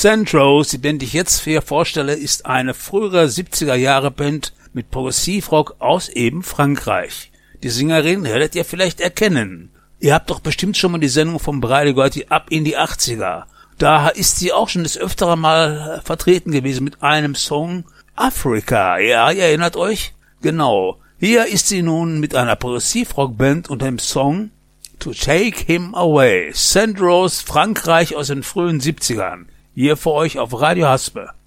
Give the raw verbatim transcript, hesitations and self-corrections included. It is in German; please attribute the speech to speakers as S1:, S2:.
S1: Sandrose, die Band, die ich jetzt hier vorstelle, ist eine frühere siebziger-Jahre-Band mit Progressivrock aus eben Frankreich. Die Sängerin werdet ihr vielleicht erkennen. Ihr habt doch bestimmt schon mal die Sendung vom Breide gehört, die Ab in die achtziger. Da ist sie auch schon des Öfteren mal vertreten gewesen mit einem Song Afrika. Ja, ihr erinnert euch? Genau. Hier ist sie nun mit einer Progressivrock-Band unter dem Song To Take Him Away. Sandrose, Frankreich aus den frühen siebzigern. Hier für euch auf Radio Haspe.